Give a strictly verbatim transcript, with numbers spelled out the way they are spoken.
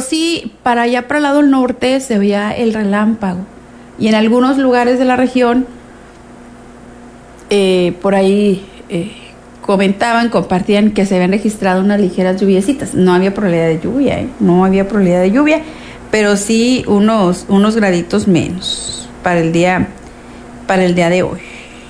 Sí, para allá, para el lado del norte, se veía el relámpago. Y en algunos lugares de la región, eh, por ahí eh, comentaban, compartían que se habían registrado unas ligeras lluviecitas. No había probabilidad de lluvia, ¿eh? No había probabilidad de lluvia, pero sí unos, unos graditos menos para el día, para el día de hoy.